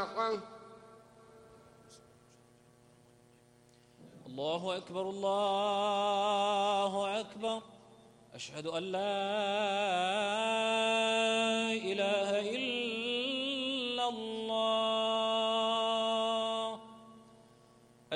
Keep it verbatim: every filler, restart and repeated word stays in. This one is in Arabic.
الصدقة. الله أكبر الله أكبر. أشهد أن لا إله إلا الله.